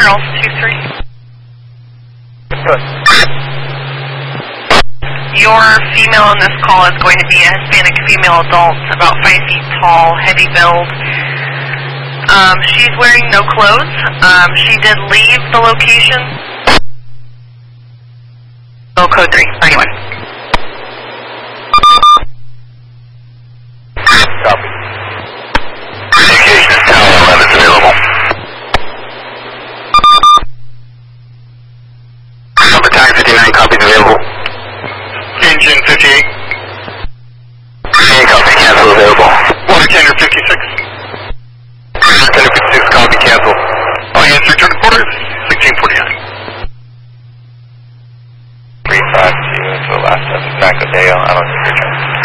Charles 23. Good. Your female on this call is going to be a Hispanic female adult, about 5 feet tall, heavy build. She's wearing no clothes. She did leave the location. Oh, code 3, 91. Copy. Communication is Tower 11 is available. Number tag 59 copies available. Engine 58. Copy cancel available. Water tender 56.